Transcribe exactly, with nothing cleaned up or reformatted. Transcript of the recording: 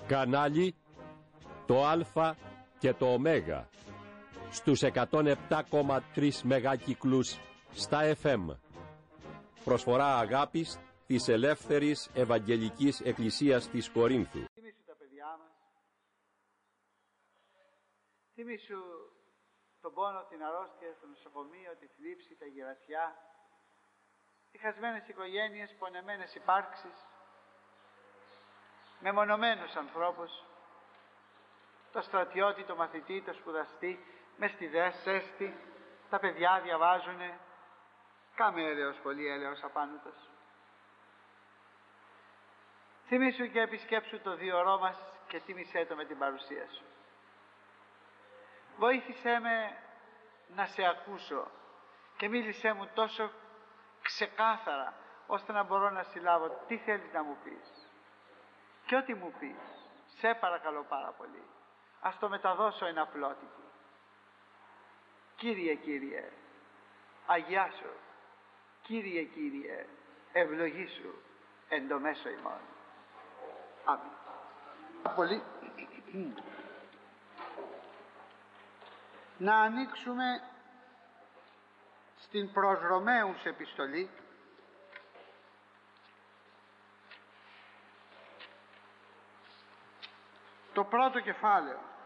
Κανάλι το Α και το Ω στους εκατόν επτά κόμμα τρία μεγάκυκλους στα εφ εμ. Προσφορά αγάπης της Ελεύθερης Ευαγγελικής Εκκλησίας της Κορίνθου. Θυμήσου τα παιδιά μας, θυμήσου τον πόνο, την αρρώστια, το νοσοκομείο, τη θλίψη, τα γερατιά, οι χασμένες οικογένειες, πονεμένες υπάρξεις, μεμονωμένους ανθρώπους, το στρατιώτη, το μαθητή, το σπουδαστή, μες στη δέσσεστη, τα παιδιά διαβάζουνε, κάμε έλεος, πολύ έλεος απάνωτος. Θυμήσου και επισκέψου το δίωρό μας και τίμησέ το με την παρουσία σου. Βοήθησέ με να σε ακούσω και μίλησέ μου τόσο ξεκάθαρα ώστε να μπορώ να συλλάβω τι θέλεις να μου πεις. Και ό,τι μου πεις, σε παρακαλώ πάρα πολύ, ας το μεταδώσω εν απλότητη. Κύριε, Κύριε, αγιάσου. Κύριε, Κύριε, ευλογήσου εν το μέσο ημών. Αμήν. Πολύ. Να ανοίξουμε στην προς Ρωμαίους επιστολή, το πρώτο κεφάλαιο.